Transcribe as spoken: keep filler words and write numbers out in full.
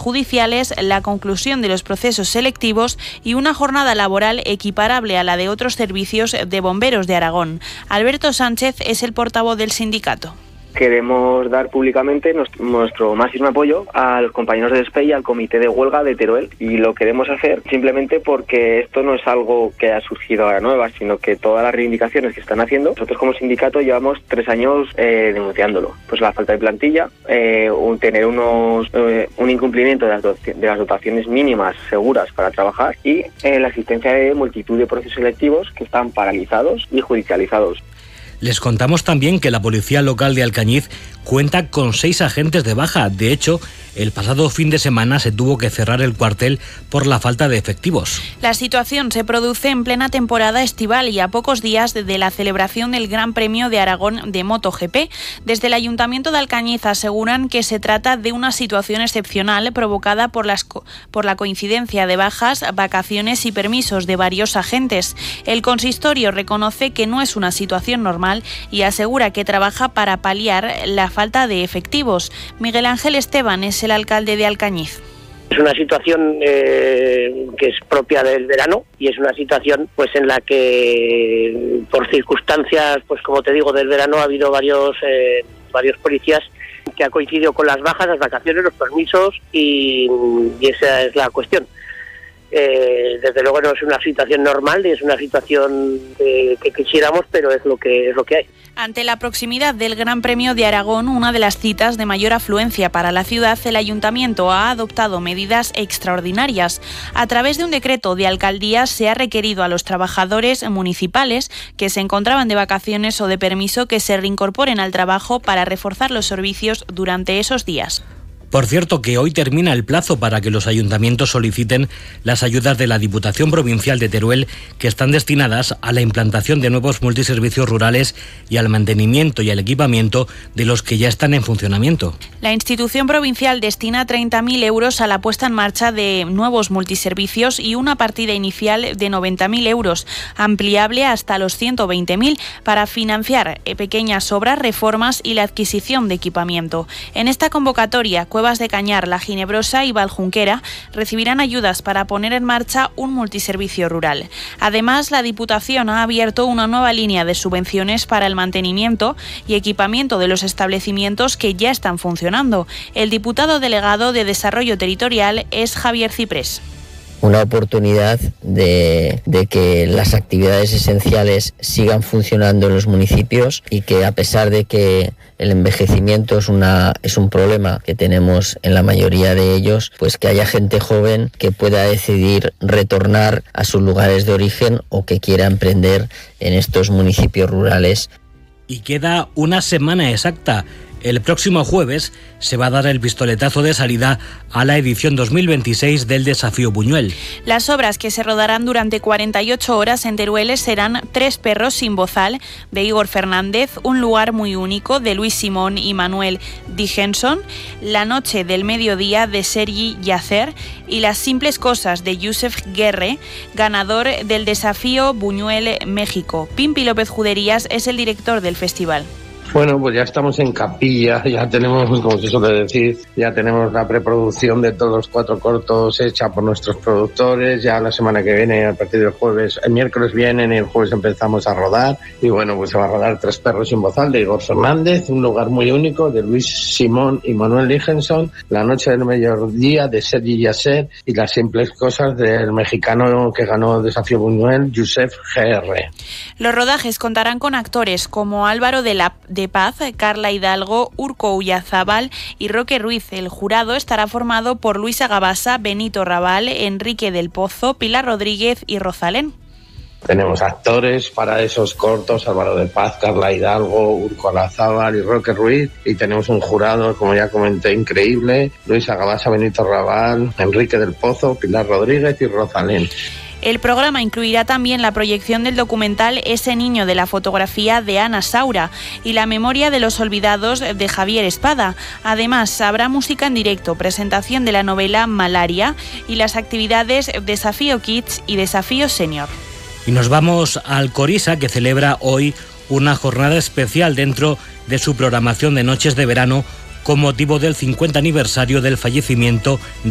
judiciales, la conclusión de los procesos selectivos y una jornada laboral equiparable a la de otros servicios de bomberos de Aragón. Alberto Sánchez es el portavoz del sindicato. Queremos dar públicamente nuestro máximo apoyo a los compañeros de SPEI y al comité de huelga de Teruel, y lo queremos hacer simplemente porque esto no es algo que haya surgido ahora nueva, sino que todas las reivindicaciones que están haciendo, nosotros como sindicato llevamos tres años eh, denunciándolo. Pues la falta de plantilla, eh, un, tener unos eh, un incumplimiento de las, do, de las dotaciones mínimas seguras para trabajar y eh, la existencia de multitud de procesos selectivos que están paralizados y judicializados. Les contamos también que la Policía Local de Alcañiz cuenta con seis agentes de baja. De hecho, el pasado fin de semana se tuvo que cerrar el cuartel por la falta de efectivos. La situación se produce en plena temporada estival y a pocos días de la celebración del Gran Premio de Aragón de MotoGP. Desde el Ayuntamiento de Alcañiz aseguran que se trata de una situación excepcional provocada por, las, por la coincidencia de bajas, vacaciones y permisos de varios agentes. El consistorio reconoce que no es una situación normal y asegura que trabaja para paliar la falta de efectivos. Miguel Ángel Esteban es el alcalde de Alcañiz. Es una situación eh, que es propia del verano y es una situación pues en la que por circunstancias, pues como te digo, del verano ha habido varios eh, varios policías que ha coincidido con las bajas, las vacaciones, los permisos y, y esa es la cuestión. Eh, desde luego no es una situación normal, es una situación eh, que quisiéramos, pero es lo que es lo que hay. Ante la proximidad del Gran Premio de Aragón, una de las citas de mayor afluencia para la ciudad, el Ayuntamiento ha adoptado medidas extraordinarias. A través de un decreto de alcaldía se ha requerido a los trabajadores municipales que se encontraban de vacaciones o de permiso que se reincorporen al trabajo para reforzar los servicios durante esos días. Por cierto, que hoy termina el plazo para que los ayuntamientos soliciten las ayudas de la Diputación Provincial de Teruel, que están destinadas a la implantación de nuevos multiservicios rurales y al mantenimiento y al equipamiento de los que ya están en funcionamiento. La institución provincial destina treinta mil euros a la puesta en marcha de nuevos multiservicios y una partida inicial de noventa mil euros, ampliable hasta los ciento veinte mil, para financiar pequeñas obras, reformas y la adquisición de equipamiento. En esta convocatoria, Cuevas de Cañar, La Ginebrosa y Valjunquera recibirán ayudas para poner en marcha un multiservicio rural. Además, la Diputación ha abierto una nueva línea de subvenciones para el mantenimiento y equipamiento de los establecimientos que ya están funcionando. El diputado delegado de Desarrollo Territorial es Javier Ciprés. Una oportunidad de, de que las actividades esenciales sigan funcionando en los municipios y que, a pesar de que el envejecimiento es una es un problema que tenemos en la mayoría de ellos, pues que haya gente joven que pueda decidir retornar a sus lugares de origen o que quiera emprender en estos municipios rurales. Y queda una semana exacta. El próximo jueves se va a dar el pistoletazo de salida a la edición dos mil veintiséis del Desafío Buñuel. Las obras que se rodarán durante cuarenta y ocho horas en Teruel serán Tres perros sin bozal, de Igor Fernández, Un lugar muy único, de Luis Simón y Manuel Digenson, La noche del mediodía, de Sergi Yacer, y Las simples cosas, de Yusef Guerre, ganador del Desafío Buñuel México. Pimpi López Juderías es el director del festival. Bueno, pues ya estamos en capilla, ya tenemos, como se suele decir, ya tenemos la preproducción de todos los cuatro cortos hecha por nuestros productores. Ya la semana que viene, a partir del jueves, el miércoles vienen y el jueves empezamos a rodar. Y bueno, pues se va a rodar Tres perros sin bozal, de Igor Fernández, Un lugar muy único, de Luis Simón y Manuel Digenson, La noche del mediodía, de Sergi Yacer, y Las simples cosas, del mexicano que ganó el Desafío Buñuel, Yusef G R. Los rodajes contarán con actores como Álvaro de la de Paz, Carla Hidalgo, Urco Ullazábal y Roque Ruiz. El jurado estará formado por Luisa Gabasa, Benito Raval, Enrique del Pozo, Pilar Rodríguez y Rosalén. Tenemos actores para esos cortos, Álvaro de Paz, Carla Hidalgo, Urco Ullazábal y Roque Ruiz, y tenemos un jurado, como ya comenté, increíble: Luisa Gabasa, Benito Raval, Enrique del Pozo, Pilar Rodríguez y Rosalén. El programa incluirá también la proyección del documental Ese niño de la fotografía, de Ana Saura, y La memoria de los olvidados, de Javier Espada. Además, habrá música en directo, presentación de la novela Malaria y las actividades Desafío Kids y Desafío Senior. Y nos vamos al Corisa, que celebra hoy una jornada especial dentro de su programación de noches de verano con motivo del cincuenta aniversario del fallecimiento